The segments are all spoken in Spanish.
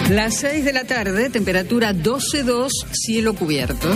Las 6 de la tarde, temperatura 12,2, cielo cubierto.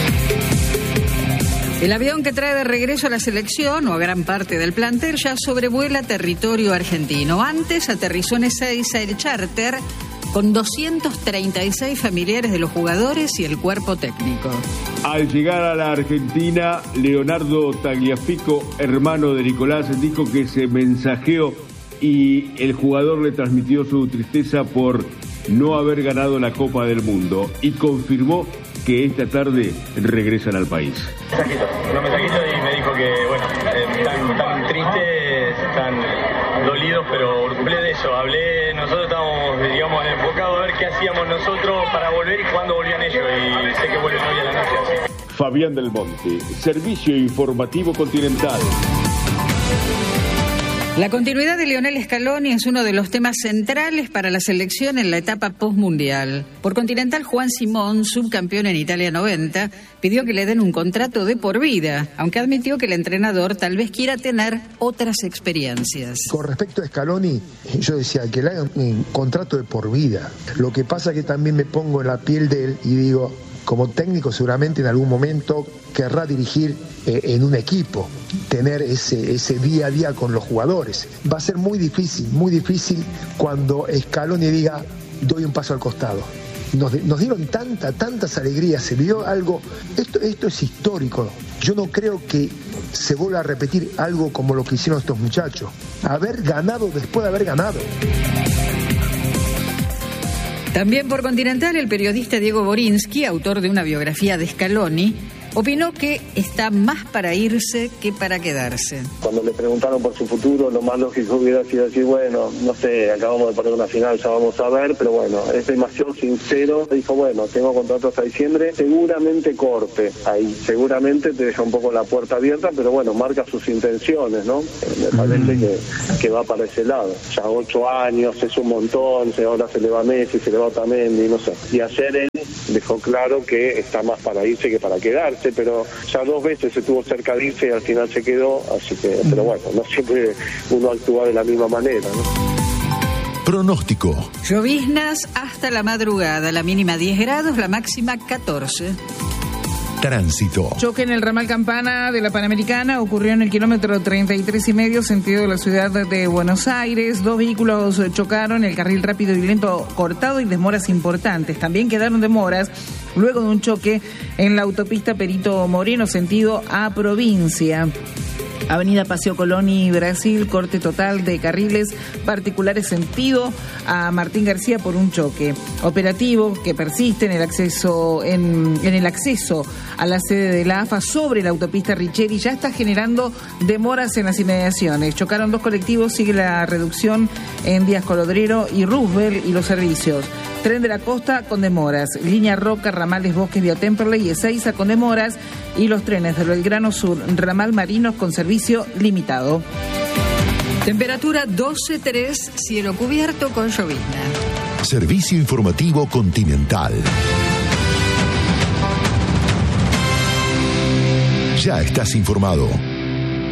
El avión que trae de regreso a la selección o a gran parte del plantel ya sobrevuela territorio argentino. Antes aterrizó en Ezeiza el charter con 236 familiares de los jugadores y el cuerpo técnico. Al llegar a la Argentina, Leonardo Tagliafico, hermano de Nicolás, dijo que se mensajeó y el jugador le transmitió su tristeza por no haber ganado la Copa del Mundo y confirmó que esta tarde regresan al país. Un mensajito y me dijo que, bueno, tan tristes, tan dolidos, pero hablé de eso, nosotros estábamos, digamos, enfocados a ver qué hacíamos nosotros para volver y cuándo volvían ellos, y sé que vuelven hoy a la noche. Así. Fabián del Monte, Servicio Informativo Continental. La continuidad de Lionel Scaloni es uno de los temas centrales para la selección en la etapa postmundial. Por Continental, Juan Simón, subcampeón en Italia 90, pidió que le den un contrato de por vida, aunque admitió que el entrenador tal vez quiera tener otras experiencias. Con respecto a Scaloni, yo decía que le hagan un contrato de por vida. Lo que pasa es que también me pongo en la piel de él y digo, como técnico seguramente en algún momento querrá dirigir en un equipo, tener ese día a día con los jugadores. Va a ser muy difícil cuando Scaloni diga, doy un paso al costado. Nos dieron tantas alegrías, se vio algo, esto es histórico. Yo no creo que se vuelva a repetir algo como lo que hicieron estos muchachos. Haber ganado después de haber ganado. También por Continental, el periodista Diego Borinsky, autor de una biografía de Scaloni, opinó que está más para irse que para quedarse. Cuando le preguntaron por su futuro, lo más lógico hubiera sido decir, bueno, no sé, acabamos de poner una final, ya vamos a ver, pero bueno, es demasiado sincero. Dijo, bueno, tengo contrato hasta diciembre, seguramente corte ahí, seguramente te deja un poco la puerta abierta, pero bueno, marca sus intenciones, ¿no? Me parece que va para ese lado. Ya 8 años, es un montón, ahora se le va Messi, se le va Otamendi, no sé. Y ayer él dejó claro que está más para irse que para quedarse, pero ya 2 veces estuvo cerca de irse y al final se quedó, así que, pero bueno, no siempre uno actúa de la misma manera, ¿no? Pronóstico. Lloviznas hasta la madrugada, la mínima 10 grados, la máxima 14. Tránsito. Choque en el ramal Campana de la Panamericana ocurrió en el kilómetro 33,5, sentido de la ciudad de Buenos Aires. 2 vehículos chocaron, el carril rápido y lento cortado y demoras importantes. También quedaron demoras luego de un choque en la autopista Perito Moreno, sentido a provincia. Avenida Paseo Colón y Brasil, corte total de carriles particulares sentido a Martín García por un choque. Operativo que persiste en el acceso a la sede de la AFA sobre la autopista Richeri ya está generando demoras en las inmediaciones. Chocaron 2 colectivos, sigue la reducción en Díaz Colodrero y Roosevelt y los servicios. Tren de la Costa con demoras, línea Roca, ramales Bosques, Vía Temperley y Ezeiza con demoras y los trenes del Belgrano Sur, ramal Marinos con servicio limitado. Temperatura 12,3, cielo cubierto con llovizna. Servicio Informativo Continental. Ya estás informado.